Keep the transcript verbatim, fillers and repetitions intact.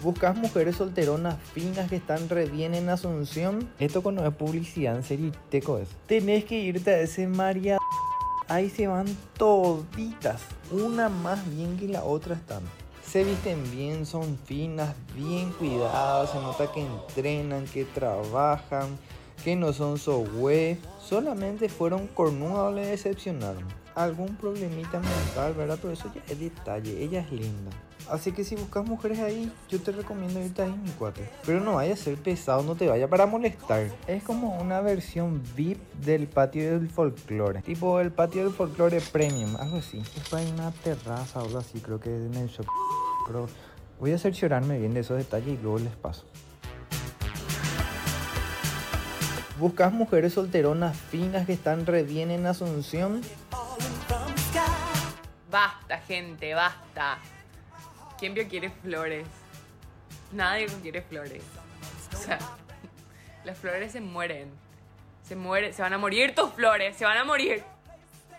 ¿Buscas mujeres solteronas finas que están re bien en Asunción? Esto cuando es publicidad, en serio, teco es. Tenés que irte a ese María. Ahí se van toditas. Una más bien que la otra están. Se visten bien, son finas, bien cuidadas. Se nota que entrenan, que trabajan, que no son so güey. Solamente fueron cornudas o le decepcionaron. Algún problemita mental, ¿verdad? Pero eso ya es detalle. Ella es linda. Así que si buscas mujeres ahí, yo te recomiendo irte ahí, mi cuate. Pero no vaya a ser pesado, no te vaya para molestar. Es como una versión V I P del patio del folclore. Tipo el patio del folclore premium, algo así. Después hay una terraza o algo así, creo que es en el shop. Pero voy a cerciorarme bien de esos detalles y luego les paso. ¿Buscas mujeres solteronas finas que están re bien en Asunción? Basta, gente, basta. ¿Quién vio quiere flores? Nadie quiere flores. O sea, las flores se mueren. Se mueren, se van a morir tus flores, se van a morir.